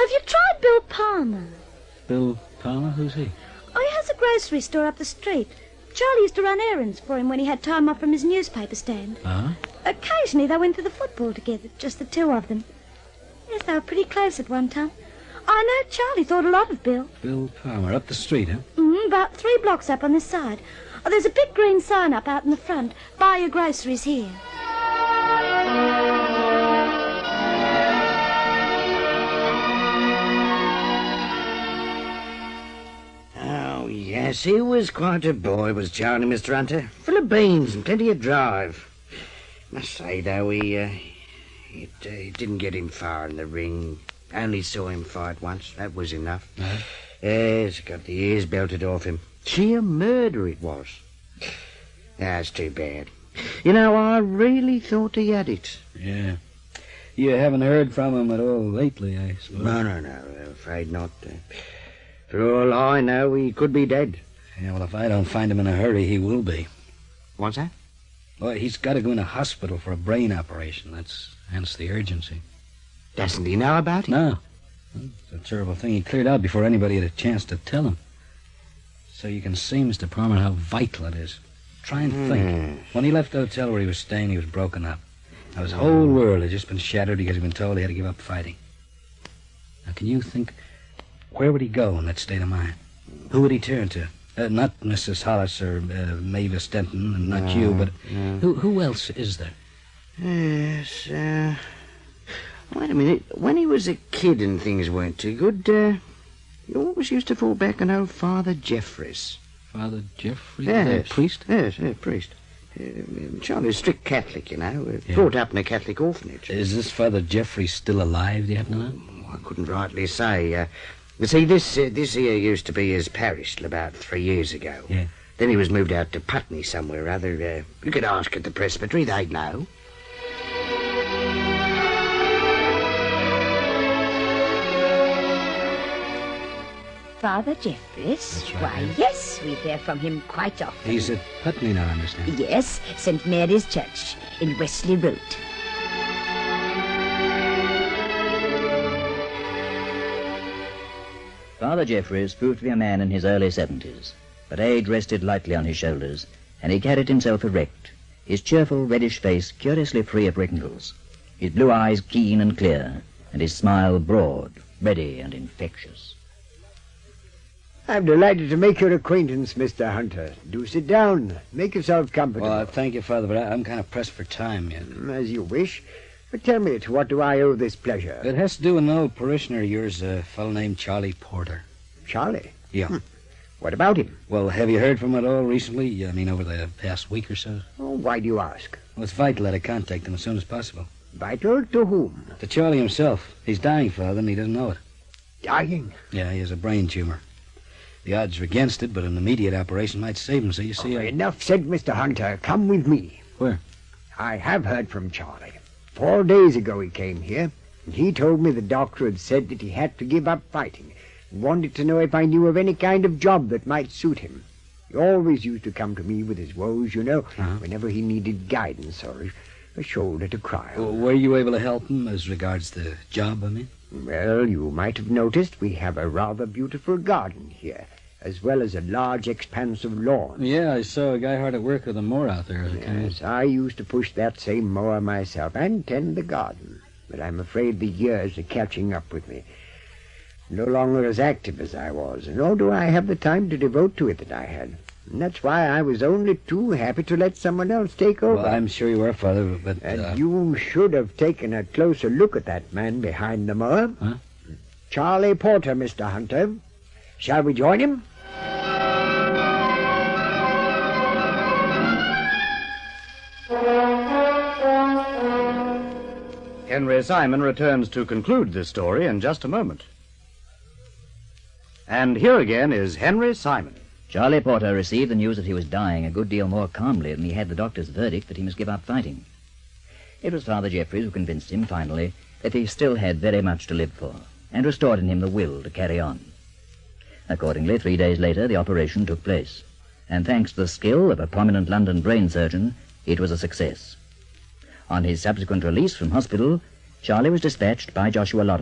Have you tried Bill Palmer? Bill Palmer? Who's he? Oh, he has a grocery store up the street. Charlie used to run errands for him when he had time off from his newspaper stand. Uh-huh. Occasionally they went to the football together, just the two of them. Yes, they were pretty close at one time. I know Charlie thought a lot of Bill. Bill Palmer, up the street, huh? About 3 blocks up on this side. Oh, there's a big green sign up out in the front. Buy your groceries here. Oh, yes, he was quite a boy, was Charlie, Mr. Hunter. Full of beans and plenty of drive. Must say, though, it didn't get him far in the ring. Only saw him fight once. That was enough. Uh-huh. Yes, got the ears belted off him. Sheer murder it was. That's too bad. You know, I really thought he had it. Yeah. You haven't heard from him at all lately, I suppose? No, I'm afraid not. For all I know, he could be dead. Yeah, well, if I don't find him in a hurry, he will be. What's that? Well, he's got to go in a hospital for a brain operation. Hence the urgency. Doesn't he know about it? No. It's a terrible thing. He cleared out before anybody had a chance to tell him. So you can see, Mr. Palmer, how vital it is. Try and think. When he left the hotel where he was staying, he was broken up. Now, his whole world had just been shattered because he'd been told he had to give up fighting. Now, can you think, where would he go in that state of mind? Who would he turn to? Not Mrs. Hollis or Mavis Denton, and not you, but who else is there? Yes, wait a minute. When he was a kid and things weren't too good, he always used to fall back on old Father Jeffries. Father Jeffries? Yes. Priest? Yes, priest. Charlie's strict Catholic, you know. Brought up in a Catholic orphanage. Is this Father Jeffries still alive, do you happen to know? I couldn't rightly say. You see, this here used to be his parish till about 3 years ago. Yeah. Then he was moved out to Putney somewhere or other. You could ask at the presbytery, they'd know. Father Jeffries? That's right. Why, yes, we hear from him quite often. He's at Putney now, I understand. Yes, St. Mary's Church in Wesley Road. Father Jeffries proved to be a man in his early 70s, but age rested lightly on his shoulders, and he carried himself erect, his cheerful reddish face curiously free of wrinkles, his blue eyes keen and clear, and his smile broad, ready and infectious. I'm delighted to make your acquaintance, Mr. Hunter. Do sit down. Make yourself comfortable. Well, thank you, Father, but I'm kind of pressed for time yet. As you wish. But tell me, to what do I owe this pleasure? It has to do with an old parishioner of yours, a fellow named Charlie Porter. Charlie? Yeah. What about him? Well, have you heard from him at all recently? I mean, over the past week or so? Oh, why do you ask? Well, it's vital that I contact him as soon as possible. Vital to whom? To Charlie himself. He's dying, Father, and he doesn't know it. Dying? Yeah, he has a brain tumor. The odds are against it, but an immediate operation might save him, so you see... Enough said, Mr. Hunter. Come with me. Where? I have heard from Charlie. 4 days ago he came here, and he told me the doctor had said that he had to give up fighting, and wanted to know if I knew of any kind of job that might suit him. He always used to come to me with his woes, you know, whenever he needed guidance or a shoulder to cry on. Well, were you able to help him as regards the job, I mean? Well, you might have noticed we have a rather beautiful garden here, as well as a large expanse of lawn. Yeah, I saw a guy hard at work with a mower out there. Yes, I used to push that same mower myself and tend the garden, but I'm afraid the years are catching up with me. No longer as active as I was, nor do I have the time to devote to it that I had. And that's why I was only too happy to let someone else take over. Well, I'm sure you were, Father, but... And you should have taken a closer look at that man behind the mower. Huh? Charlie Porter, Mr. Hunter. Shall we join him? Henry Simon returns to conclude this story in just a moment. And here again is Henry Simon. Charlie Porter received the news that he was dying a good deal more calmly than he had the doctor's verdict that he must give up fighting. It was Father Jeffries who convinced him, finally, that he still had very much to live for, and restored in him the will to carry on. Accordingly, 3 days later, the operation took place, and thanks to the skill of a prominent London brain surgeon, it was a success. On his subsequent release from hospital, Charlie was dispatched by Joshua Lawrence